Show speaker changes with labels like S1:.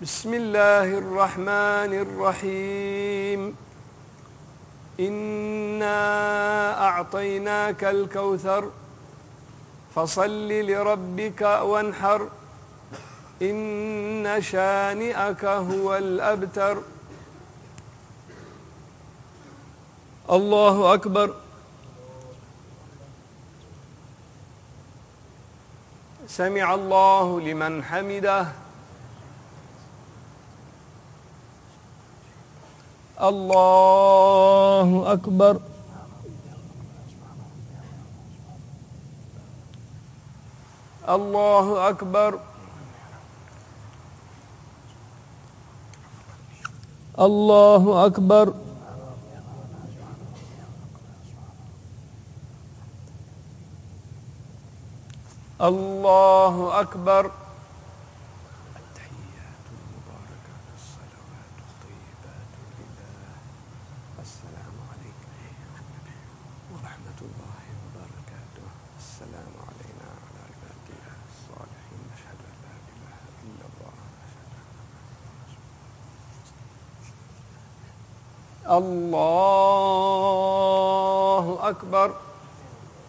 S1: بسم الله الرحمن الرحيم. إنا أعطيناك الكوثر فصل لربك وانحر إن شانئك هو الأبتر. الله أكبر. سمع الله لمن حمده. الله أكبر. الله أكبر. الله أكبر. الله أكبر. التحيات المباركات الصلوات الطيبات لله. السلام عليكم ورحمة الله وبركاته. السلام علينا وعلى عباد الله الصالحين. نشهد أن لا إله إلا الله. الله أكبر.